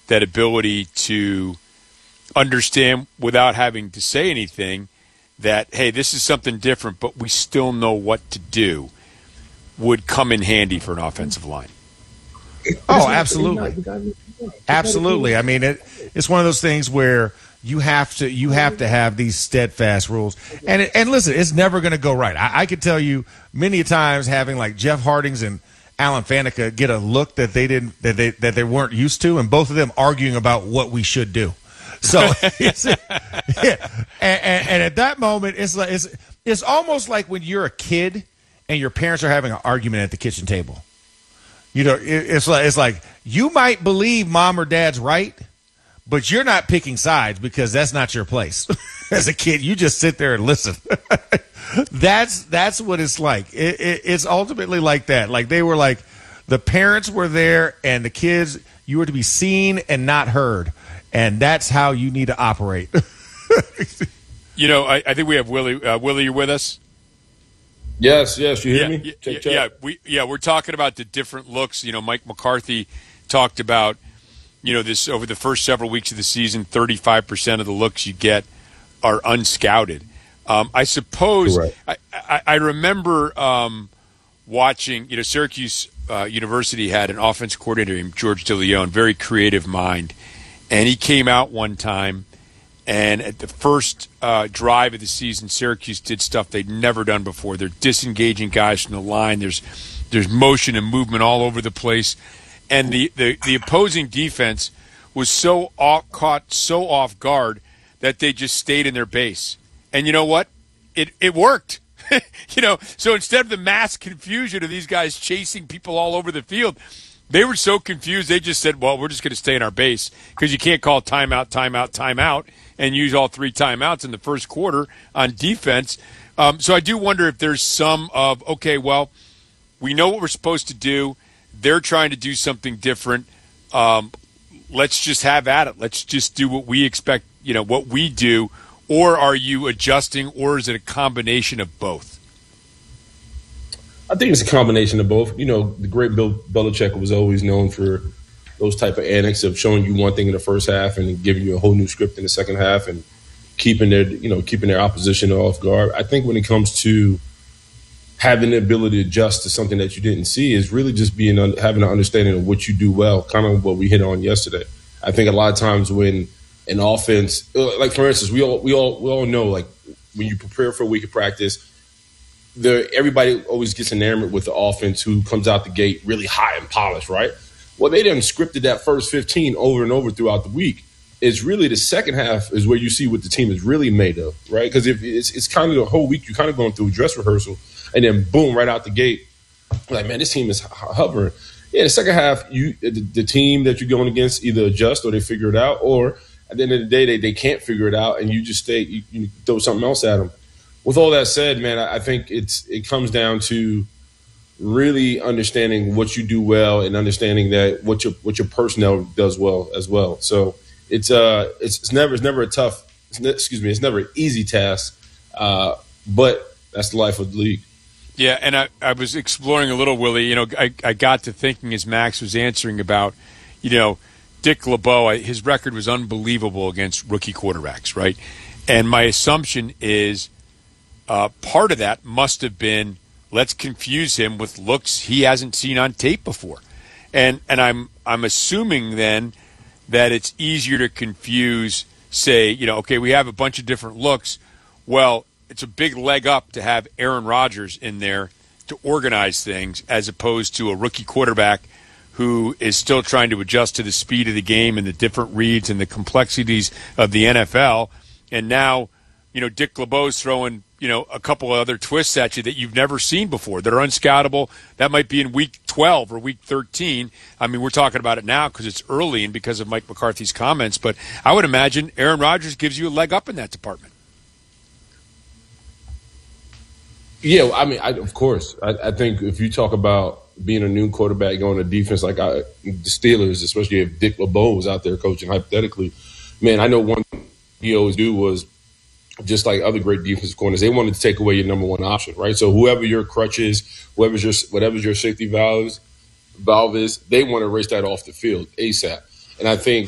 that ability to understand without having to say anything that, hey, this is something different, but we still know what to do, would come in handy for an offensive line. Oh, absolutely. Absolutely. I mean, it's one of those things where you have to have these steadfast rules. And listen, it's never going to go right. I could tell you many times having like Jeff Hardings and Alan Faneca get a look that they weren't used to, and both of them arguing about what we should do. So, and at that moment, it's almost like when you're a kid and your parents are having an argument at the kitchen table. You know, it's like you might believe mom or dad's right, but you're not picking sides because that's not your place. As a kid, you just sit there and listen. That's what it's like. It's ultimately like that. Like they were like the parents were there and the kids, you were to be seen and not heard. And that's how you need to operate. You know, I think we have Willie. Willie, you with us? Yes. You hear me? Check. We're talking about the different looks. You know, Mike McCarthy talked about, you know, this over the first several weeks of the season, 35% of the looks you get are unscouted. I suppose I remember watching, you know, Syracuse University had an offense coordinator named George DeLeon, very creative mind. And he came out one time, and at the first drive of the season, Syracuse did stuff they'd never done before. They're disengaging guys from the line. There's motion and movement all over the place. And the opposing defense was caught so off guard that they just stayed in their base. And you know what? It worked. You know, so instead of the mass confusion of these guys chasing people all over the field, they were so confused, they just said, well, we're just going to stay in our base because you can't call timeout, and use all three timeouts in the first quarter on defense. So I do wonder if there's some of, okay, well, we know what we're supposed to do. They're trying to do something different. Let's just have at it. Let's just do what we expect, you know, what we do. Or are you adjusting, or is it a combination of both? I think it's a combination of both. You know, the great Bill Belichick was always known for those type of antics of showing you one thing in the first half and then giving you a whole new script in the second half and keeping their opposition off guard. I think when it comes to having the ability to adjust to something that you didn't see is really just having an understanding of what you do well, kind of what we hit on yesterday. I think a lot of times when an offense, like for instance, we all know, like when you prepare for a week of practice, everybody always gets enamored with the offense who comes out the gate really high and polished, right? Well, they done scripted that first 15 over and over throughout the week. It's really the second half is where you see what the team is really made of, right? Because if it's kind of the whole week, you're kind of going through dress rehearsal, and then boom, right out the gate, like, man, this team is hovering. Yeah, the second half, the team that you're going against either adjust or they figure it out, or at the end of the day, they can't figure it out, and you just you throw something else at them. With all that said, man, I think it comes down to really understanding what you do well and understanding that what your personnel does well as well. So it's never an easy task, but that's the life of the league. Yeah, and I was exploring a little, Willie. You know, I got to thinking as Max was answering about, you know, Dick LeBeau. His record was unbelievable against rookie quarterbacks, right? And my assumption is part of that must have been, let's confuse him with looks he hasn't seen on tape before. And I'm assuming then that it's easier to confuse, say, you know, okay, we have a bunch of different looks. Well, it's a big leg up to have Aaron Rodgers in there to organize things as opposed to a rookie quarterback who is still trying to adjust to the speed of the game and the different reads and the complexities of the NFL. And now, you know, Dick LeBeau's throwing, you know, a couple of other twists at you that you've never seen before that are unscoutable. That might be in week 12 or week 13. I mean, we're talking about it now because it's early and because of Mike McCarthy's comments. But I would imagine Aaron Rodgers gives you a leg up in that department. Yeah, I mean, of course. I think if you talk about being a new quarterback going to defense like the Steelers, especially if Dick LeBeau was out there coaching hypothetically, man, I know one thing he always do was, just like other great defensive corners, they wanted to take away your number one option, right? So whoever your crutch is, whatever's your safety valve is, they want to erase that off the field ASAP. And I think